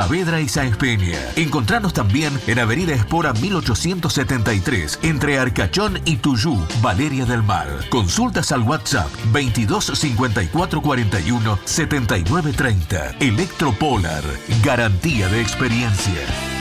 Saavedra y Sáenz Peña. Encontranos también en Avenida Espora 1873, entre Arcachón y Tuyú, Valeria del Mar. Consultas al WhatsApp 22 54 41 79 30. Electropolar, garantía de experiencia.